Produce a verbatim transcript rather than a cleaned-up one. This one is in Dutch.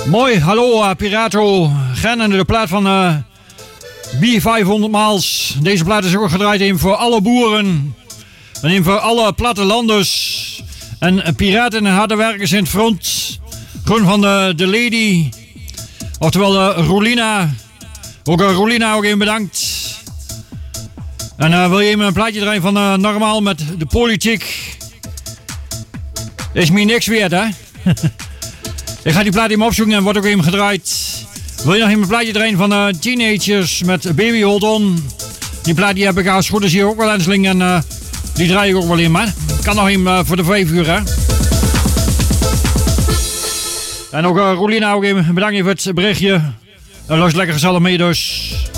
Mooi, hallo uh, Pirato. Gaan de plaat van uh, B vijfhonderd Miles. Deze plaat is ook gedraaid in voor alle boeren. En in voor alle plattelanders. En uh, piraten en harde werkers in het front. Gewoon van de, de lady. Oftewel uh, Rolina. Ook uh, Rolina ook even bedankt. En uh, wil je even een plaatje draaien van uh, normaal met de politiek. Is me niks weer, hè? Ik ga die plaat even opzoeken en wordt ook even gedraaid. Wil je nog even een plaatje draaien van uh, Teenagers met Baby Hold On? Die plaat die heb ik als goed is hier ook wel aan de sling en uh, die draai ik ook wel in, man. Kan nog even uh, voor de vijf uur, hè? En ook uh, Rolina ook even bedankt voor het berichtje. Uh, Lust lekker gezellig mee dus.